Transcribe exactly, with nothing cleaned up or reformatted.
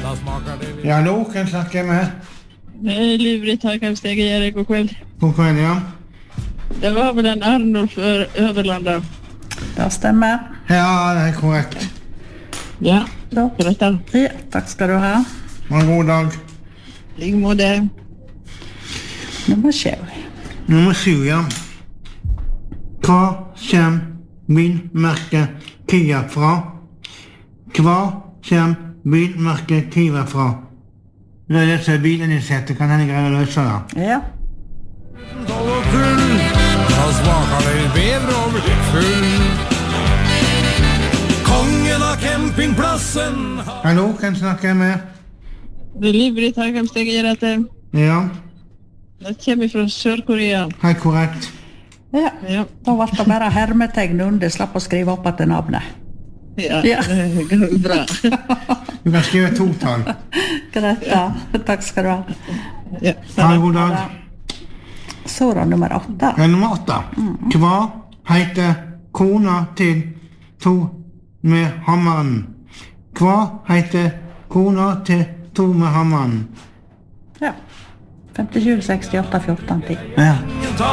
Ja, nå kan jeg snakke med. Liv-Britt Harkheimsteg, Erik, god kveld. God kveld, ja. Det var vel en Arnulf Øverlanda. Det stemmer. Ja, det er korrekt. Ja, Da. greit da. Ja, takk skal du ha. Ha en god dag. Like måte. Nummer sju. Nummer syv, ja. Hva kommer bilmerket Kia fra? Hva kommer bilmerket Kia fra? Det er det som er bilen i setet, kan henne greie å løse det? Ja. Og full, da smaker det bedre å bli full. Kongen av campingplassen. Hallo, kan jeg snakke med? Det er Liv-Britt Harkheimsteg, Erik. Ja, Det kommer fra Sør-Korea. helt korrekt. Ja. Ja, Da ble det bare hermetegn under, slapp å skrive opp etter navnet. ja, Ja. det går bra. Du kan skrive totall. Greit da. Takk skal du ha. Ja. Ha en god dag. Så da nummer åtte. Ja, nummer åtte. Hva heter kona til to med hammeren? Hva heter kona til to med hammeren? Ja. femtisju, sekstiåtte, fjorten, ti. Ja.